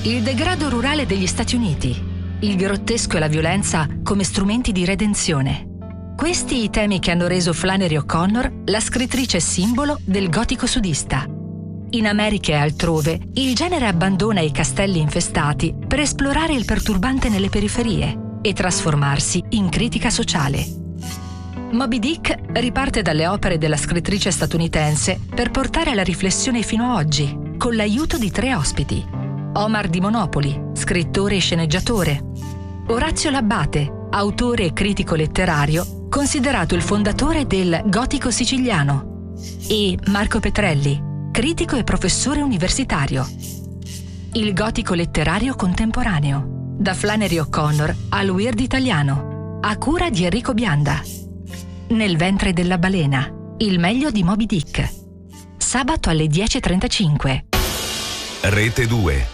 il degrado rurale degli Stati Uniti, il grottesco e la violenza come strumenti di redenzione. Questi i temi che hanno reso Flannery O'Connor la scrittrice simbolo del gotico sudista. In America e altrove, il genere abbandona i castelli infestati per esplorare il perturbante nelle periferie e trasformarsi in critica sociale. Moby Dick riparte dalle opere della scrittrice statunitense per portare la riflessione fino a oggi, con l'aiuto di 3 ospiti. Omar Di Monopoli, scrittore e sceneggiatore. Orazio L'Abbate, autore e critico letterario, considerato il fondatore del gotico siciliano. E Marco Petrelli, critico e professore universitario. Il gotico letterario contemporaneo, da Flannery O'Connor al weird italiano, a cura di Enrico Bianda. Nel ventre della balena, il meglio di Moby Dick. Sabato alle 10:35. Rete 2.